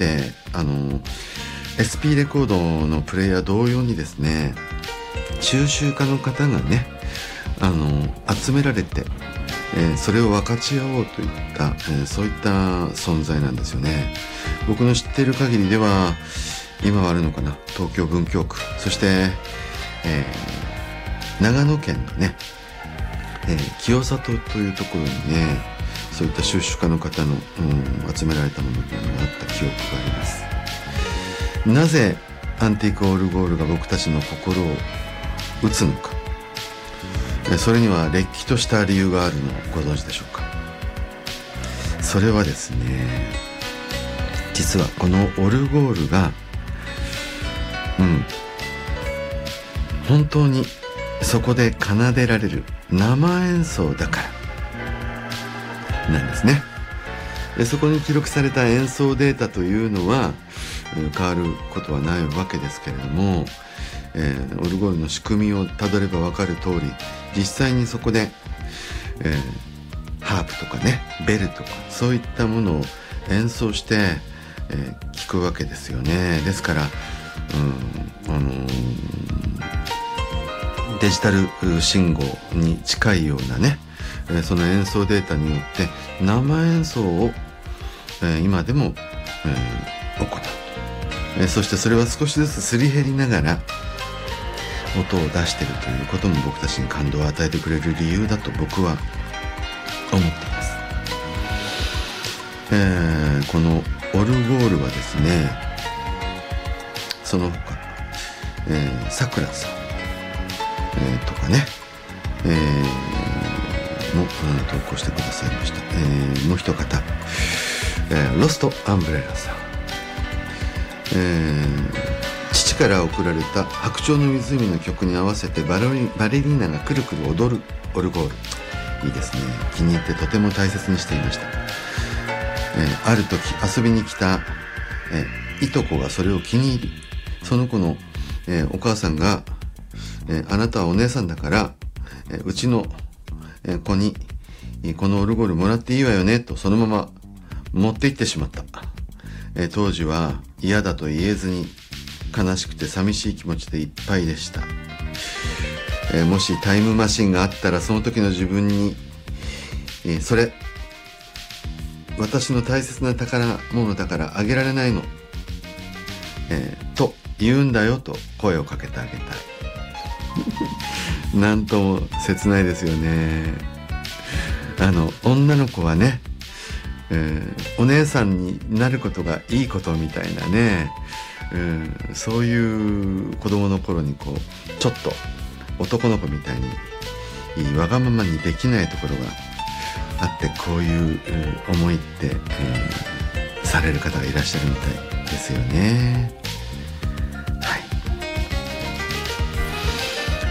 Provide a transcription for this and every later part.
てSP レコードのプレイヤー同様にですね、収集家の方がね集められて、それを分かち合おうといった、そういった存在なんですよね。僕の知っている限りでは今はあるのかな、東京文京区、そして、長野県のね、清里というところにね、そういった収集家の方の、集められたものがあった記憶があります。なぜアンティークオルゴールが僕たちの心を打つのか、それにはれっきとした理由があるのをご存知でしょうか。それはですね、実はこのオルゴールが本当にそこで奏でられる生演奏だからなんですね。そこに記録された演奏データというのは変わることはないわけですけれども、オルゴールの仕組みをたどれば分かる通り、実際にそこで、ハープとかね、ベルとかそういったものを演奏して、聴くわけですよね。ですから、デジタル信号に近いようなね、その演奏データによって生演奏を、今でも、行う、そしてそれは少しずつすり減りながら音を出しているということも僕たちに感動を与えてくれる理由だと僕は思っています。このオルゴールはですね、その他さくらさん、とかね、も投稿してくださいました。もう一方、ロストアンブレラさん、父から送られた白鳥の湖の曲に合わせてバレリーナがくるくる踊るオルゴール、いいですね。気に入ってとても大切にしていました。ある時遊びに来た、いとこがそれを気に入り、その子の、お母さんが、あなたはお姉さんだから、うちの、子にこのオルゴールもらっていいわよねとそのまま持って行ってしまった。当時は嫌だと言えずに悲しくて寂しい気持ちでいっぱいでした。もしタイムマシンがあったらその時の自分に、それ私の大切な宝物だからあげられないの、と言うんだよと声をかけてあげたい。なんとも切ないですよね。女の子はね、お姉さんになることがいいことみたいなね、そういう子供の頃にこうちょっと男の子みたいにわがままにできないところがあって、こういう思いって、される方がいらっしゃるみたいですよね。はい。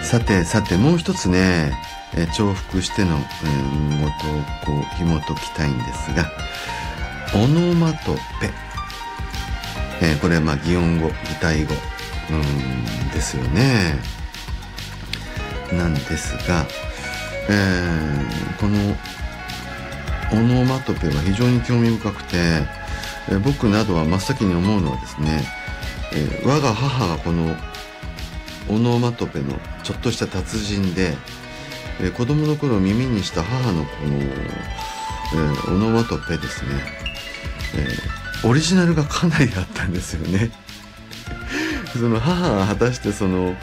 さてもう一つね、重複しての、ご投稿紐解きたいんですが、オノマトペ、これは擬音語、擬態語、ですよね。なんですが、このオノマトペは非常に興味深くて、僕などは真っ先に思うのはですね、我が母がこのオノマトペのちょっとした達人で、子供の頃耳にした母のこの、オノマトペですね、オリジナルがかなりあったんですよね。その母は果たしてその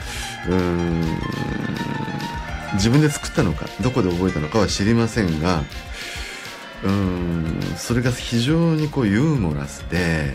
自分で作ったのかどこで覚えたのかは知りませんが、それが非常にこうユーモラスで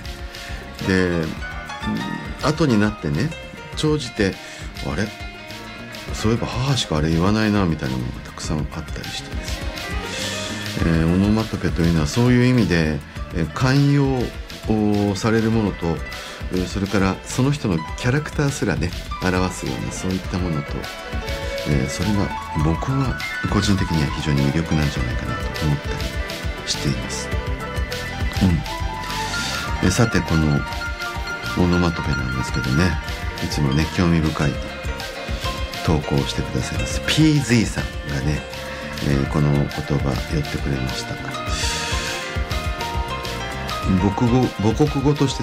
後になってね、長じてあれそういえば母しかあれ言わないなみたいなものがたくさんあったりしてですね、オノマトペというのはそういう意味で、寛容されるものと、それからその人のキャラクターすらね表すようなそういったものと、それが僕は個人的には非常に魅力なんじゃないかなと思ったりしています。さてこのオノマトペなんですけどね、いつもね興味深い投稿をしてくださいます PZ さんがね、この言葉寄ってくれました。母国語として